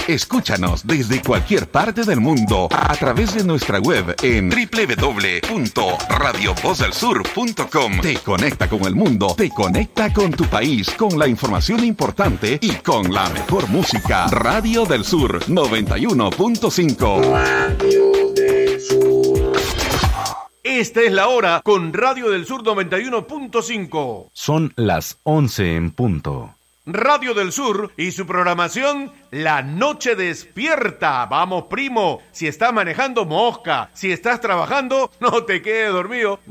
Escúchanos desde cualquier parte del mundo a través de nuestra web en www.radiovozelsur.com. Te conecta con el mundo, te conecta con tu país, con la información importante y con la mejor música. Radio del Sur 91.5. Radio del Sur. Esta es la hora con Radio del Sur 91.5. Son las 11 en punto. Radio del Sur y su programación La Noche Despierta. Vamos, primo, si estás manejando, mosca. Si estás trabajando, no te quedes dormido.